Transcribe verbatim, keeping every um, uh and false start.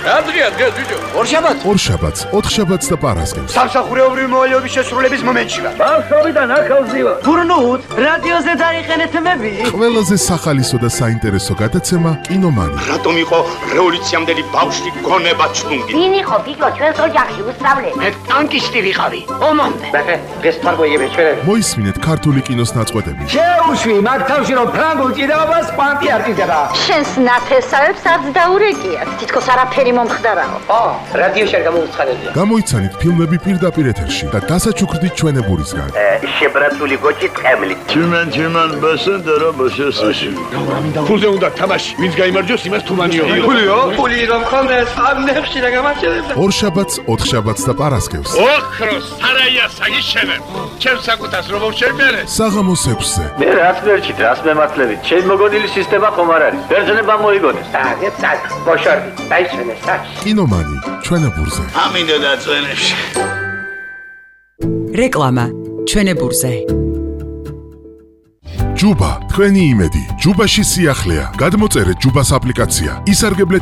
რა დღეა დღეს ბიჭო? ორშაბათს. ორშაბათს, ოთხშაბათს და პარასკევს. სამსახურეობრივი მოვალეობის შესრულების მომენტში ვარ. ბავშვობიდან ახალზივა. გურნუთ, რადიოზე დაიყენეთ მები. ყველაზე სახალისო და საინტერესო გადაცემა კინომანი. რატომ იყო რევოლუციამდელი ბავშვი გონება ჩუნგი? ვინ იყო ბიჭო ჩვენს ოჯახში უსწავლე? მე ტანკისტი ვიყავი. ომამდე. მე ეს თარგოიები ჩვენები. მოისმინეთ ქართული კინოს ნაწყვეტები. შეუშვი მაგ თავში რომ ფრანგულ ჭიდაობას კვანტი არტიზება. შენს ნათესავებს არც დაურეკიათ. თითქოს არაფერი მომხდარაო. ო, რადიოში არ გამოუცხადებია. გამოიცანით ფილმები პირდაპირ ეთერში და დასაჩუქრდით ჩვენებურისგან. შებრაცული გოჭი ტყემლი. Tümen tümen besen de rabashe sashi. ფულზე უნდა თამაში. ვინც გაიმარჯვოს იმას თუმანიო. ფულიო? ფული რომ ხონდეს ამ ნებში და გამარჯვებდა. ორშაბათს, ოთხშაბათს და პარასკევს. ოქროს სარაია საგიშენებ. ჩემს საკუთას რომ შევმერე. საღამოს ექვსზე. მე რას ვერჩით, რას მემართლებით? ჩემ მოგონილი სისტემა ხომ არ არის. ბერძნება მოიგონეს. აგე წაკ, გოშორდი. დაიშვენე საჩ. კინომანი, ჩვენებურზე. ამინდა დაწვენებში. რეკლამა ჩვენებურზე. ჯუბა, თქვენი იმედი. ჯუბაში სიახლეა. გადმოწერეთ ჯუბას აპლიკაცია. ისარგებლეთ